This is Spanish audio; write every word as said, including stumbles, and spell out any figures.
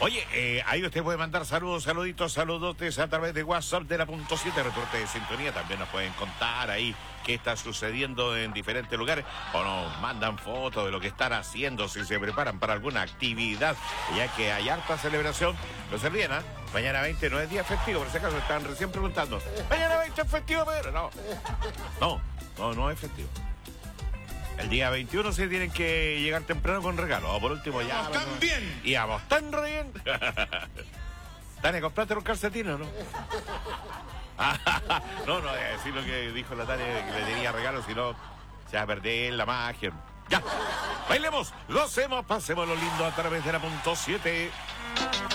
Oye, eh, ahí usted puede mandar saludos, saluditos, saludotes a través de WhatsApp de la punto siete, reporte de sintonía. También nos pueden contar ahí qué está sucediendo en diferentes lugares, o nos mandan fotos de lo que están haciendo, si se preparan para alguna actividad, ya que hay harta celebración. No se olviden, ¿eh? Mañana veinte no es día festivo, por si acaso están recién preguntando. Mañana veinte es festivo, pero no. No, no, no es festivo. El día veintiuno se tienen que llegar temprano con regalos. O por último ya... ¡Vamos tan bien! Y vamos tan re bien. Tania, ¿compraste los calcetines o no? no, no voy a decir lo que dijo la Tania, que le tenía regalos, si no se va a perder la magia. Ya, bailemos, gocemos, pasemos lo lindo a través de la punto siete.